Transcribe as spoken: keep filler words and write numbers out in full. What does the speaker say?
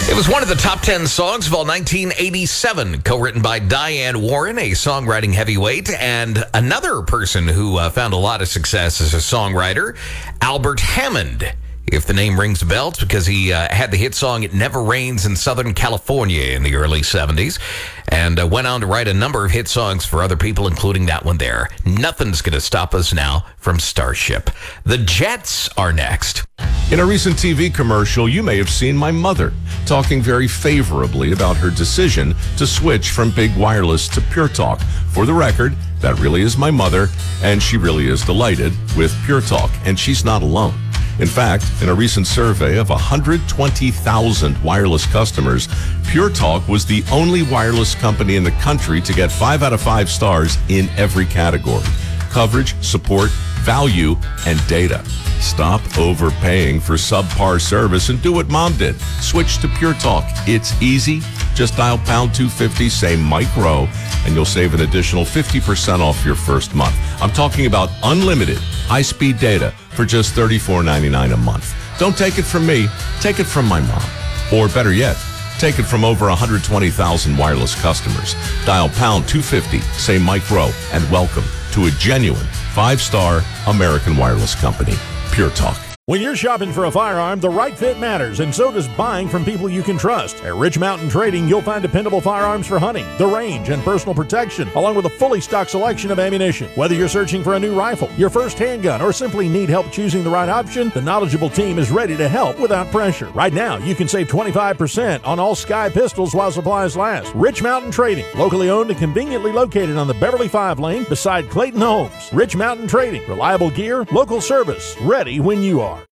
It was one of the top ten songs of all nineteen eighty-seven, co-written by Diane Warren, a songwriting heavyweight, and another person who uh, found a lot of success as a songwriter, Albert Hammond. If the name rings a bell, it's because he uh, had the hit song It Never Rains in Southern California in the early seventies and uh, went on to write a number of hit songs for other people, including that one there. Nothing's going to stop us now from Starship. The Jets are next. In a recent T V commercial, you may have seen my mother talking very favorably about her decision to switch from big wireless to Pure Talk. For the record, that really is my mother, and she really is delighted with Pure Talk, and she's not alone. In fact, in a recent survey of one hundred twenty thousand wireless customers, Pure Talk was the only wireless company in the country to get five out of five stars in every category: coverage, support, value, and data. Stop overpaying for subpar service and do what Mom did. Switch to Pure Talk. It's easy. Just dial pound two fifty, say Mike Rowe, and you'll save an additional fifty percent off your first month. I'm talking about unlimited high-speed data for just thirty-four ninety-nine a month. Don't take it from me. Take it from my mom. Or better yet, take it from over one hundred twenty thousand wireless customers. Dial pound two fifty, say Mike Rowe, and welcome to a genuine five-star American wireless company, Pure Talk. When you're shopping for a firearm, the right fit matters, and so does buying from people you can trust. At Rich Mountain Trading, you'll find dependable firearms for hunting, the range, and personal protection, along with a fully stocked selection of ammunition. Whether you're searching for a new rifle, your first handgun, or simply need help choosing the right option, the knowledgeable team is ready to help without pressure. Right now, you can save twenty-five percent on all Sky pistols while supplies last. Rich Mountain Trading, locally owned and conveniently located on the Beverly five lane beside Clayton Homes. Rich Mountain Trading, reliable gear, local service, ready when you are.